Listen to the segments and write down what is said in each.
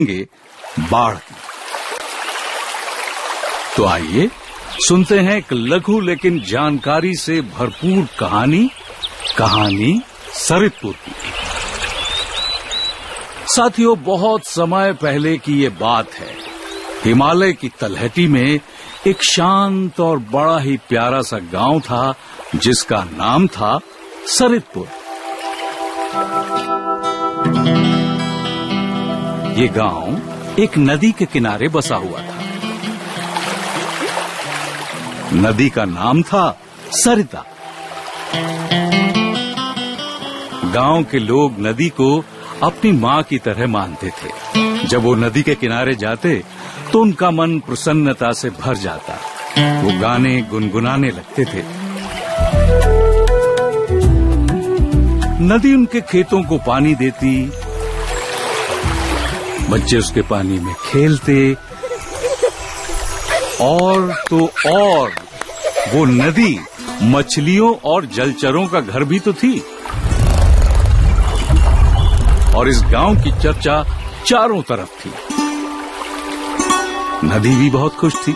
बाढ़ की। तो आइए सुनते हैं एक लघु लेकिन जानकारी से भरपूर कहानी सरितपुर की। साथियों, बहुत समय पहले की ये बात है। हिमालय की तलहटी में एक शांत और बड़ा ही प्यारा सा गांव था जिसका नाम था सरितपुर। ये गांव एक नदी के किनारे बसा हुआ था। नदी का नाम था सरिता। गांव के लोग नदी को अपनी माँ की तरह मानते थे। जब वो नदी के किनारे जाते तो उनका मन प्रसन्नता से भर जाता। वो गाने गुनगुनाने लगते थे। नदी उनके खेतों को पानी देती, बच्चे उसके पानी में खेलते, और तो और वो नदी मछलियों और जलचरों का घर भी तो थी। और इस गांव की चर्चा चारों तरफ थी। नदी भी बहुत खुश थी।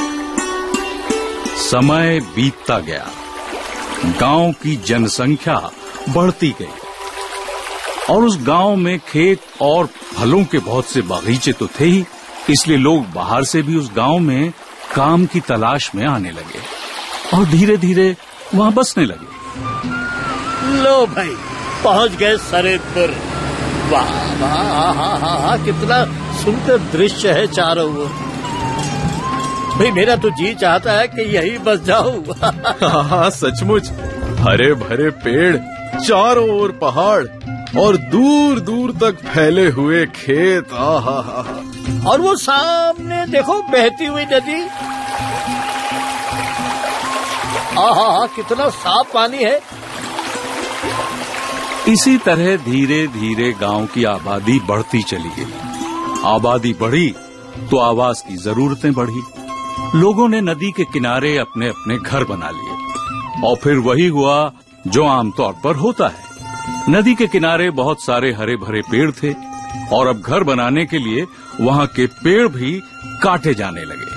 समय बीतता गया, गांव की जनसंख्या बढ़ती गई और उस गांव में खेत और फलों के बहुत से बागीचे तो थे ही, इसलिए लोग बाहर से भी उस गांव में काम की तलाश में आने लगे और धीरे धीरे वहां बसने लगे। लो भाई, पहुंच गए सरितपुर। वाह वाह, कितना सुंदर दृश्य है चारों ओर। भाई मेरा तो जी चाहता है कि यही बस जाऊं। हाँ, सचमुच हरे भरे पेड़, चारों ओर पहाड़ और दूर दूर तक फैले हुए खेत। और वो सामने देखो बहती हुई नदी। कितना साफ पानी है। इसी तरह धीरे धीरे गांव की आबादी बढ़ती चली गई। आबादी बढ़ी तो आवास की जरूरतें बढ़ी। लोगों ने नदी के किनारे अपने अपने घर बना लिए और फिर वही हुआ जो आमतौर पर होता है। नदी के किनारे बहुत सारे हरे भरे पेड़ थे और अब घर बनाने के लिए वहां के पेड़ भी काटे जाने लगे।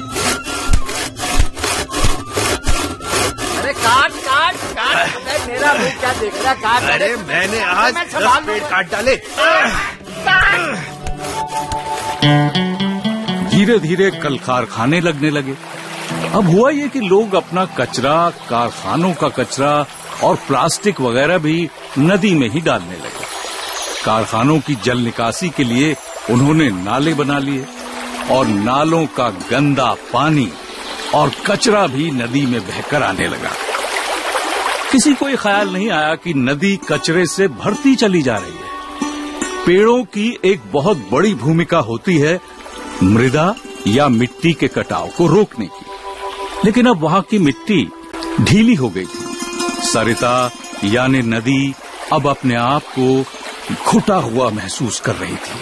अरे काट काट काट, मेरा भी क्या देख रहा, काट। अरे मैंने आज 10 पेड़ काट डाले। धीरे धीरे कल कारखाने लगने लगे। अब हुआ ये कि लोग अपना कचरा, कारखानों का कचरा और प्लास्टिक वगैरह भी नदी में ही डालने लगे। कारखानों की जल निकासी के लिए उन्होंने नाले बना लिए और नालों का गंदा पानी और कचरा भी नदी में बहकर आने लगा। किसी को ये ख्याल नहीं आया कि नदी कचरे से भरती चली जा रही है। पेड़ों की एक बहुत बड़ी भूमिका होती है मृदा या मिट्टी के कटाव को रोकने की, लेकिन अब वहां की मिट्टी ढीली हो गई थी। सरिता यानी नदी अब अपने आप को घुटा हुआ महसूस कर रही थी।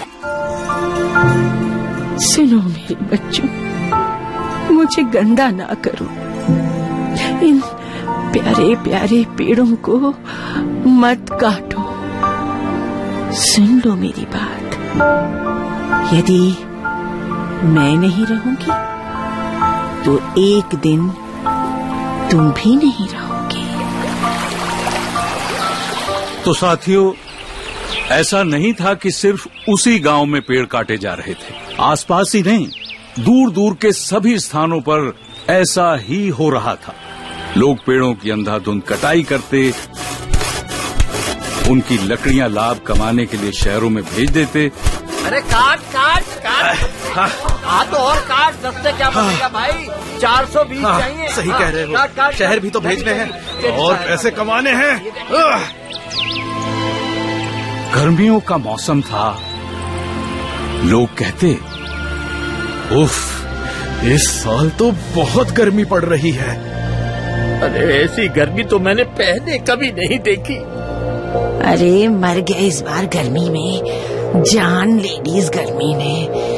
सुनो मेरे बच्चों, मुझे गंदा ना करो। इन प्यारे प्यारे पेड़ों को मत काटो। सुन लो मेरी बात, यदि मैं नहीं रहूंगी तो एक दिन तुम भी नहीं रहोगे। तो साथियों, ऐसा नहीं था कि सिर्फ उसी गांव में पेड़ काटे जा रहे थे। आसपास ही नहीं, दूर दूर के सभी स्थानों पर ऐसा ही हो रहा था। लोग पेड़ों की अंधाधुंध कटाई करते, उनकी लकड़ियां लाभ कमाने के लिए शहरों में भेज देते। अरे काट काट काट, हाँ तो और काट, 10 से क्या बनेगा भाई, 420 चाहिए। सही कह रहे हो, काट, काट, शहर भी तो भेजने हैं और पैसे कमाने हैं। गर्मियों का मौसम था। लोग कहते, उफ, इस साल तो बहुत गर्मी पड़ रही है। अरे ऐसी गर्मी तो मैंने पहले कभी नहीं देखी। अरे मर गए इस बार गर्मी में, जान लेडीज गर्मी ने।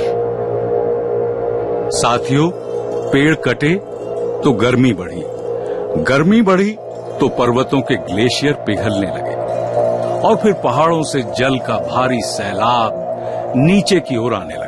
साथियों, पेड़ कटे तो गर्मी बढ़ी, गर्मी बढ़ी तो पर्वतों के ग्लेशियर पिघलने लगे और फिर पहाड़ों से जल का भारी सैलाब नीचे की ओर आने लगा।